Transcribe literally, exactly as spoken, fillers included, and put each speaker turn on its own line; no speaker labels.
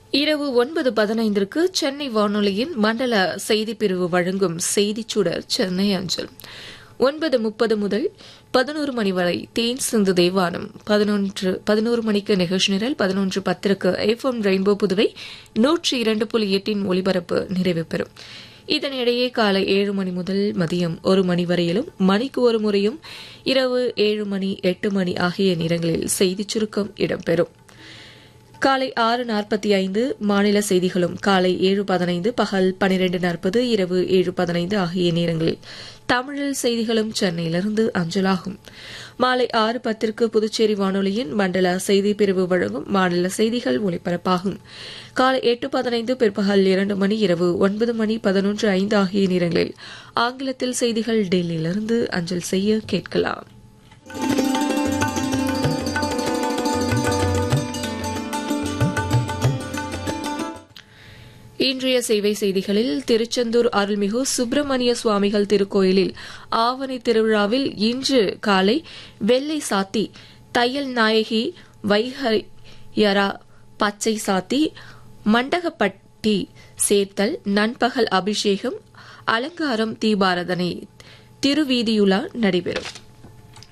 இரவு ஒன்பது பதினைந்திற்கு சென்னை வானொலியின் மண்டல செய்திப்பிரிவு வழங்கும் செய்திச் சுடர் சென்னை அஞ்சல். ஒன்பது முப்பது முதல் பதினோரு மணி வரை தேன் சிந்து தேவானம். பதினொன்று பதினோரு மணிக்கு நிகழ்ச்சி நிரல். பதினொன்று பத்திற்கு எஃப்எம் ரெயின்போ புதுவை நூற்றி இரண்டு புள்ளி எட்டின் ஒலிபரப்பு நிறைவு பெறும். இதனிடையே காலை ஏழு மணி முதல் மதியம் ஒரு மணி வரையிலும் மணிக்கு ஒரு முறையும் இரவு ஏழு மணி எட்டு மணி ஆகிய நேரங்களில் செய்திச் சுருக்கம் இடம்பெறும். காலை ஆறு நாற்பத்தி ஐந்து மாநில செய்திகளும், காலை ஏழு பதினைந்து பகல் பனிரெண்டு நாற்பது இரவு ஏழு பதினைந்து ஆகிய நேரங்களில் தமிழில் செய்திகளும் சென்னையிலிருந்து அஞ்சலாகும். மாலை ஆறு பத்திற்கு புதுச்சேரி வானொலியின் மண்டல செய்திப்பிரிவு வழங்கும் மாநில செய்திகள் ஒலிபரப்பாகும். காலை எட்டு பதினைந்து பிற்பகல் இரண்டு மணி இரவு ஒன்பது மணி பதினொன்று ஐந்து ஆகிய நேரங்களில் ஆங்கிலத்தில் செய்திகள் டெல்லியிலிருந்து அஞ்சல் செய்ய கேட்கலாம். இன்றைய சேவை செய்திகளில் திருச்செந்தூர் அருள்மிகு சுப்பிரமணிய சுவாமிகள் திருக்கோயிலில் ஆவணி திருவிழாவில் இன்று காலை வெள்ளை சாத்தி தையல் நாயகி வைகயரா பச்சை சாத்தி மண்டகப்பட்டி சேர்த்தல், நண்பகல் அபிஷேகம், அலங்காரம், தீபாராதனை, திருவீதியுலா நடைபெறும்.